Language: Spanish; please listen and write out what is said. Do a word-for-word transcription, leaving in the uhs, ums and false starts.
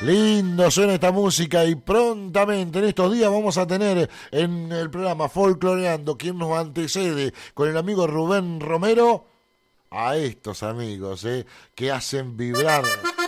Lindo suena esta música y prontamente en estos días vamos a tener en el programa Folcloreando, quien nos antecede con el amigo Rubén Romero, a estos amigos eh, que hacen vibrar